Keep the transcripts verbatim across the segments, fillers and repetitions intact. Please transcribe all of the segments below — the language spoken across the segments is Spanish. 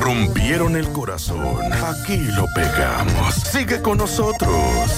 rompieron el corazón. Aquí lo pegamos. Sigue con nosotros.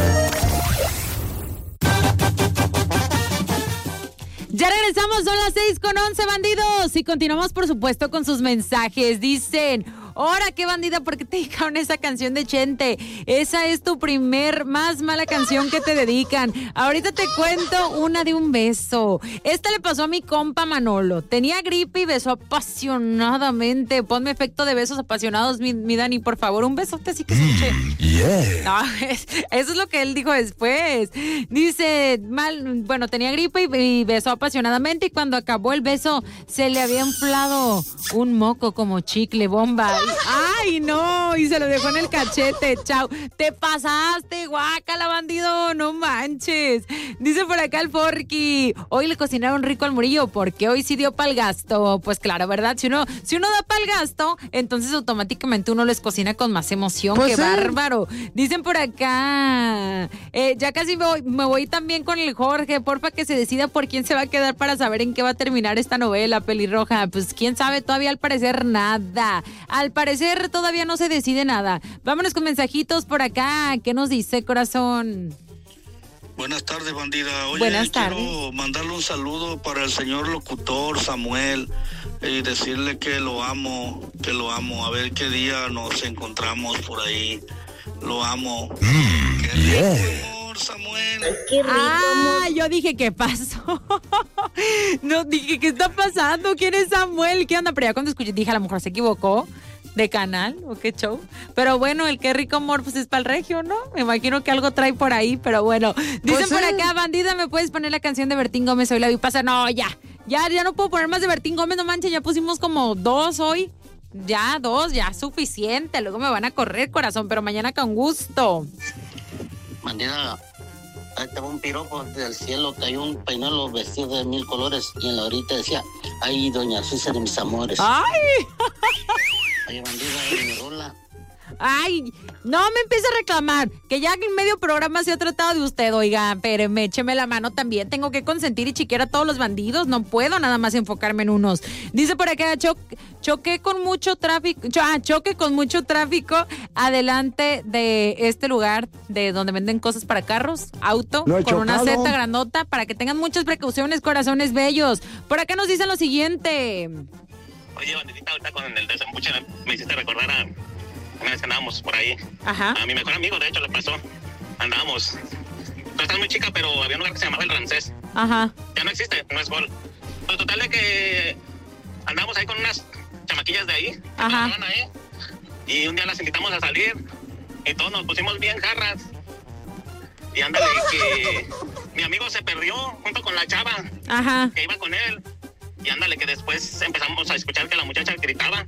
Ya regresamos, son las seis con once, bandidos. Y continuamos, por supuesto, con sus mensajes. Dicen... Ahora, qué bandida, ¿por qué te dedicaron esa canción de Chente? Esa es tu primer más mala canción que te dedican. Ahorita te cuento una de un beso. Esta le pasó a mi compa Manolo. Tenía gripe y besó apasionadamente. Ponme efecto de besos apasionados, mi, mi Dani, por favor. Un besote así que se escuche. Mm, yeah. No, es, eso es lo que él dijo después. Dice, mal, bueno, tenía gripe y, y besó apasionadamente y cuando acabó el beso se le había inflado un moco como chicle bomba. ¡Ay, no! Y se lo dejó en el cachete. Chao. Te pasaste, guácala, bandido. No manches. Dice por acá el Forky. Hoy le cocinaron rico al Murillo porque hoy sí dio pa'l gasto. Pues claro, ¿verdad? Si uno, si uno da pa'l gasto, entonces automáticamente uno les cocina con más emoción. Pues ¡Qué sí. bárbaro! Dicen por acá. Eh, ya casi me voy, me voy también con el Jorge. Porfa que se decida por quién se va a quedar para saber en qué va a terminar esta novela, pelirroja. Pues quién sabe, todavía al parecer nada. Al parecer todavía no se decide nada. Vámonos con mensajitos por acá. ¿Qué nos dice, corazón? Buenas tardes, bandida. Oye, Buenas quiero tardes. mandarle un saludo para el señor locutor Samuel y decirle que lo amo, que lo amo. A ver qué día nos encontramos por ahí. Lo amo. Mm, Qué rico, yeah. amor, Samuel. Qué rico, Ah, amor. yo dije, ¿qué pasó? No, dije, ¿qué está pasando? ¿Quién es Samuel? ¿Qué onda? Pero ya cuando escuché, dije, a lo mejor se equivocó de canal o qué show. Pero bueno, el qué rico amor, pues es para el regio, ¿no? Me imagino que algo trae por ahí, pero bueno. Dicen Pues por sí. acá, bandida, ¿me puedes poner la canción de Bertín Gómez? Hoy la vi pasar. No, ya. Ya, ya no puedo poner más de Bertín Gómez, no manches, ya pusimos como dos hoy. Ya, dos, ya suficiente. Luego me van a correr, corazón, pero mañana con gusto. Bandida, ahí te va un piropo del cielo, cayó un pañuelo vestido de mil colores y en la orilla decía, ay, doña Sucia de mis amores. ¡Ay! Oye, bandida, en mi rola. Ay, no me empiece a reclamar, que ya en medio programa se ha tratado de usted, oiga, pero me écheme la mano también, tengo que consentir y chiquear a todos los bandidos, no puedo nada más enfocarme en unos. Dice por acá, cho choqué con mucho tráfico, cho ah, choque con mucho tráfico adelante de este lugar de donde venden cosas para carros, auto, No he con una chocado. seta grandota, para que tengan muchas precauciones, corazones bellos. Por acá nos dicen lo siguiente. Oye, bandidita, ahorita con el desembuche me hiciste recordar a una vez que andábamos por ahí. Ajá. A mi mejor amigo, de hecho, le pasó. Andábamos. Tú estás muy chica, pero había un lugar que se llamaba el Ramsés. Ajá. Ya no existe, no es gol. Pues total de que andábamos ahí con unas chamaquillas de ahí. que Ajá. trabajaban ahí, y un día las invitamos a salir y todos nos pusimos bien jarras. Y ándale, que mi amigo se perdió junto con la chava Ajá. que iba con él. Y ándale, que después empezamos a escuchar que la muchacha gritaba.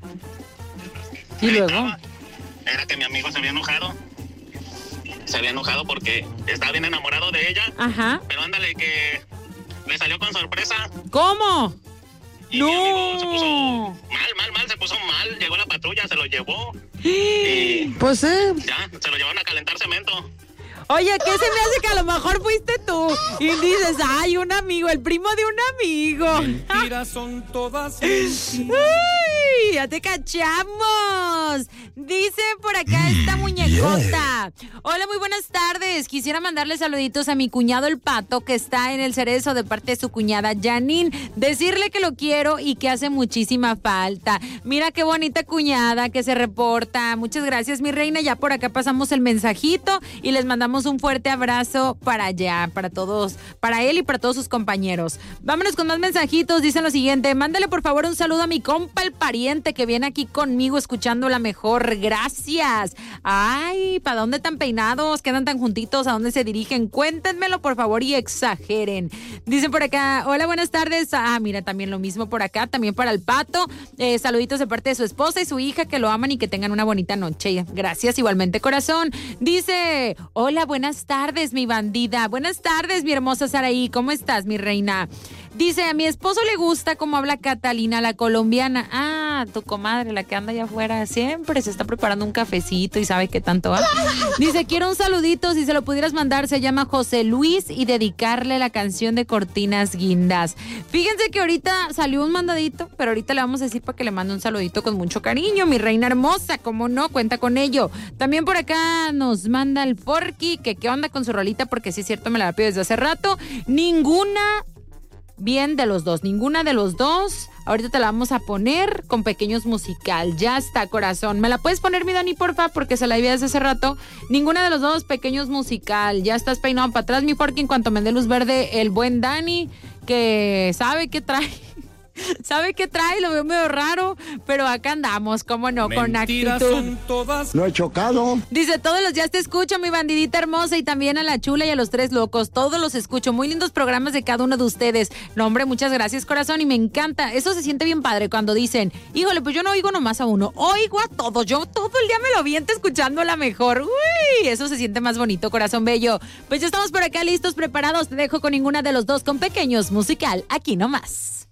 Y luego. Gritaba. Era que mi amigo se había enojado. Se había enojado porque estaba bien enamorado de ella. Ajá. Pero ándale, que le salió con sorpresa. ¿Cómo? Y ¡No! mi amigo se puso mal, mal, mal, se puso mal. Llegó la patrulla, se lo llevó. Y Pues sí. ya, se lo llevaron a calentar cemento. Oye, ¿qué se me hace que a lo mejor fuiste tú? Y dices, ay, un amigo, el primo de un amigo. Mentiras son todas. ¡Uy! ¡Ya te cachamos! Dice por acá esta muñecota. Hola, muy buenas tardes. Quisiera mandarle saluditos a mi cuñado el Pato, que está en el Cerezo de parte de su cuñada Janine. Decirle que lo quiero y que hace muchísima falta. Mira qué bonita cuñada que se reporta. Muchas gracias, mi reina. Ya por acá pasamos el mensajito y les mandamos un fuerte abrazo para allá, para todos, para él y para todos sus compañeros. Vámonos con más mensajitos. Dicen lo siguiente: mándale por favor un saludo a mi compa el pariente que viene aquí conmigo escuchando la mejor. Gracias. Ay, ¿para dónde tan peinados? ¿Quedan tan juntitos? ¿A dónde se dirigen? Cuéntenmelo por favor y exageren. Dicen por acá, hola, buenas tardes. Ah, mira, también lo mismo por acá, también para el Pato. Eh, saluditos de parte de su esposa y su hija, que lo aman y que tengan una bonita noche. Gracias, igualmente, corazón. Dice, hola, buenas tardes, mi bandida. Buenas tardes, mi hermosa Saraí. ¿Cómo estás, mi reina? Dice, a mi esposo le gusta cómo habla Catalina, la colombiana. Ah, tu comadre, la que anda allá afuera, siempre se está preparando un cafecito y sabe qué tanto va. Dice, quiero un saludito, si se lo pudieras mandar, se llama José Luis y dedicarle la canción de Cortinas Guindas. Fíjense que ahorita salió un mandadito, pero ahorita le vamos a decir para que le mande un saludito con mucho cariño, mi reina hermosa, cómo no, cuenta con ello. También por acá nos manda el Porky, que qué onda con su rolita, porque sí es cierto, me la pido desde hace rato. Ninguna bien de los dos, ninguna de los dos. Ahorita te la vamos a poner con Pequeños Musical. Ya está, corazón. ¿Me la puedes poner, mi Dani, porfa? Porque se la vi desde hace rato. Ninguna de los dos, Pequeños Musical. Ya estás peinado para atrás, mi Porky, en cuanto me dé luz verde, el buen Dani, que sabe qué trae. ¿Sabe qué trae? Lo veo medio raro, pero acá andamos, cómo no, Mentiras con actitud. son todas. No he chocado. Dice, todos los días te escucho, mi bandidita hermosa, y también a la Chula y a los Tres Locos. Todos los escucho. Muy lindos programas de cada uno de ustedes. No, hombre, muchas gracias, corazón, y me encanta. Eso se siente bien padre cuando dicen, híjole, pues yo no oigo nomás a uno, oigo a todos. Yo todo el día me lo viento escuchando la mejor. Uy, eso se siente más bonito, corazón bello. Pues ya estamos por acá listos, preparados. Te dejo con ninguna de los dos, con Pequeños Musical, aquí nomás.